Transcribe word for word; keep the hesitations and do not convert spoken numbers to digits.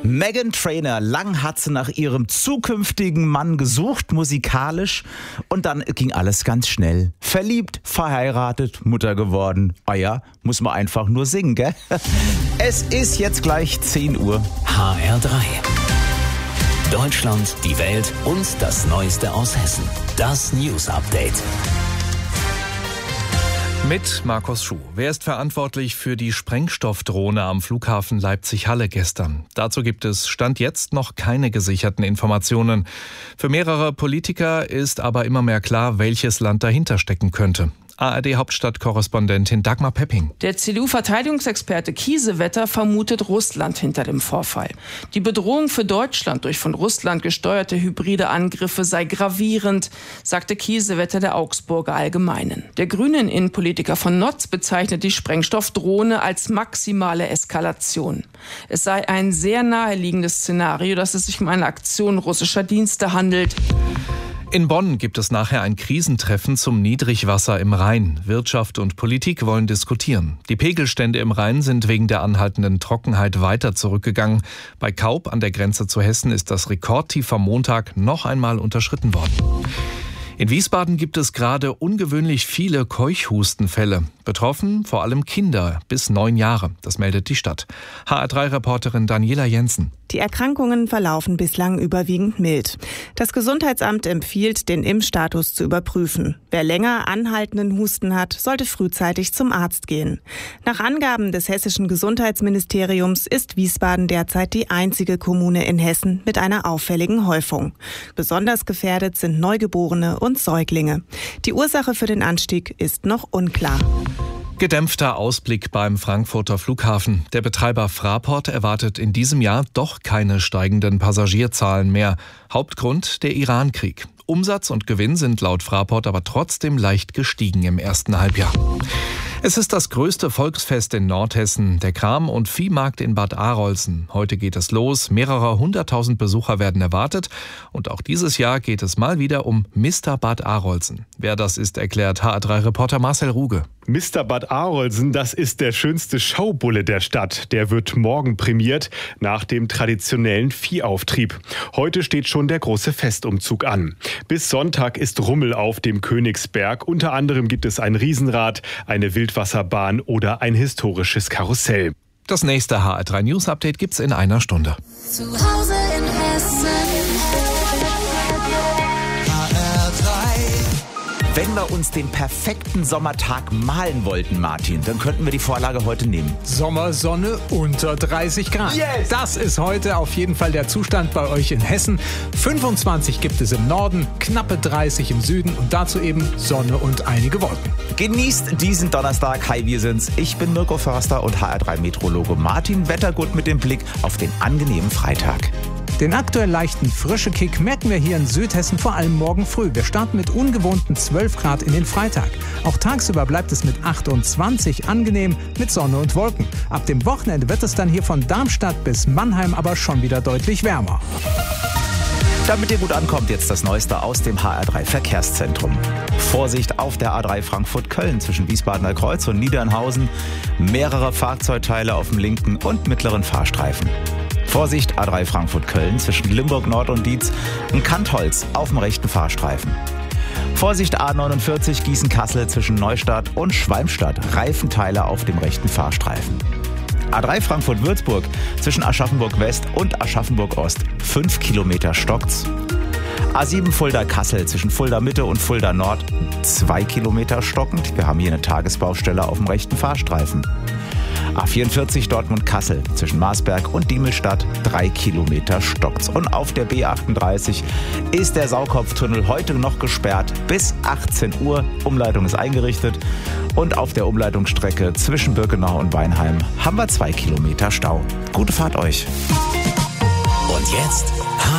Meghan Trainor, lang hat sie nach ihrem zukünftigen Mann gesucht, musikalisch. Und dann ging alles ganz schnell. Verliebt, verheiratet, Mutter geworden. Ah ja, muss man einfach nur singen, gell? Es ist jetzt gleich zehn Uhr. H R drei. Deutschland, die Welt und das Neueste aus Hessen. Das News Update. Mit Markus Schuh. Wer ist verantwortlich für die Sprengstoffdrohne am Flughafen Leipzig-Halle gestern? Dazu gibt es Stand jetzt noch keine gesicherten Informationen. Für mehrere Politiker ist aber immer mehr klar, welches Land dahinter stecken könnte. A R D-Hauptstadtkorrespondentin Dagmar Pepping. Der C D U-Verteidigungsexperte Kiesewetter vermutet Russland hinter dem Vorfall. Die Bedrohung für Deutschland durch von Russland gesteuerte hybride Angriffe sei gravierend, sagte Kiesewetter der Augsburger Allgemeinen. Der grünen Innenpolitiker von Notz bezeichnet die Sprengstoffdrohne als maximale Eskalation. Es sei ein sehr naheliegendes Szenario, dass es sich um eine Aktion russischer Dienste handelt. In Bonn gibt es nachher ein Krisentreffen zum Niedrigwasser im Rhein. Wirtschaft und Politik wollen diskutieren. Die Pegelstände im Rhein sind wegen der anhaltenden Trockenheit weiter zurückgegangen. Bei Kaub an der Grenze zu Hessen ist das Rekordtief am Montag noch einmal unterschritten worden. In Wiesbaden gibt es gerade ungewöhnlich viele Keuchhustenfälle. Betroffen vor allem Kinder bis neun Jahre. Das meldet die Stadt. H R drei-Reporterin Daniela Jensen. Die Erkrankungen verlaufen bislang überwiegend mild. Das Gesundheitsamt empfiehlt, den Impfstatus zu überprüfen. Wer länger anhaltenden Husten hat, sollte frühzeitig zum Arzt gehen. Nach Angaben des hessischen Gesundheitsministeriums ist Wiesbaden derzeit die einzige Kommune in Hessen mit einer auffälligen Häufung. Besonders gefährdet sind Neugeborene und Säuglinge. Die Ursache für den Anstieg ist noch unklar. Gedämpfter Ausblick beim Frankfurter Flughafen. Der Betreiber Fraport erwartet in diesem Jahr doch keine steigenden Passagierzahlen mehr. Hauptgrund der Iran-Krieg. Umsatz und Gewinn sind laut Fraport aber trotzdem leicht gestiegen im ersten Halbjahr. Es ist das größte Volksfest in Nordhessen, der Kram- und Viehmarkt in Bad Arolsen. Heute geht es los, mehrere hunderttausend Besucher werden erwartet und auch dieses Jahr geht es mal wieder um Mister Bad Arolsen. Wer das ist, erklärt H R drei-Reporter Marcel Ruge. Mister Bad Arolsen, das ist der schönste Schaubulle der Stadt. Der wird morgen prämiert nach dem traditionellen Viehauftrieb. Heute steht schon der große Festumzug an. Bis Sonntag ist Rummel auf dem Königsberg. Unter anderem gibt es ein Riesenrad, eine Wildwasserbahn oder ein historisches Karussell. Das nächste H R drei News Update gibt's in einer Stunde. Zu Hause in Hessen. H R drei. Wenn wir uns den perfekten Sommertag malen wollten, Martin, dann könnten wir die Vorlage heute nehmen. Sommersonne unter dreißig Grad. Yes! Das ist heute auf jeden Fall der Zustand bei euch in Hessen. fünfundzwanzig gibt es im Norden, knappe dreißig im Süden und dazu eben Sonne und einige Wolken. Genießt diesen Donnerstag. Hi, wir sind's. Ich bin Mirko Förster und H R drei-Meteorologe Martin Wettergut mit dem Blick auf den angenehmen Freitag. Den aktuell leichten frische Kick merken wir hier in Südhessen vor allem morgen früh. Wir starten mit ungewohnten zwölf Grad in den Freitag. Auch tagsüber bleibt es mit achtundzwanzig angenehm mit Sonne und Wolken. Ab dem Wochenende wird es dann hier von Darmstadt bis Mannheim aber schon wieder deutlich wärmer. Damit ihr gut ankommt, jetzt das Neueste aus dem H R drei Verkehrszentrum. Vorsicht auf der A drei Frankfurt-Köln zwischen Wiesbadener Kreuz und Niedernhausen. Mehrere Fahrzeugteile auf dem linken und mittleren Fahrstreifen. Vorsicht, A drei Frankfurt-Köln zwischen Limburg Nord und Dietz, ein Kantholz auf dem rechten Fahrstreifen. Vorsicht, A neunundvierzig Gießen-Kassel zwischen Neustadt und Schwalmstadt, Reifenteile auf dem rechten Fahrstreifen. A drei Frankfurt-Würzburg zwischen Aschaffenburg-West und Aschaffenburg-Ost, fünf Kilometer stockt's. A sieben Fulda-Kassel zwischen Fulda-Mitte und Fulda-Nord, zwei Kilometer stockend. Wir haben hier eine Tagesbaustelle auf dem rechten Fahrstreifen. A vierundvierzig Dortmund-Kassel zwischen Marsberg und Diemelstadt, drei Kilometer stockt's. Und auf der B achtunddreißig ist der Saukopftunnel heute noch gesperrt bis achtzehn Uhr. Umleitung ist eingerichtet. Und auf der Umleitungsstrecke zwischen Birkenau und Weinheim haben wir zwei Kilometer Stau. Gute Fahrt euch. Und jetzt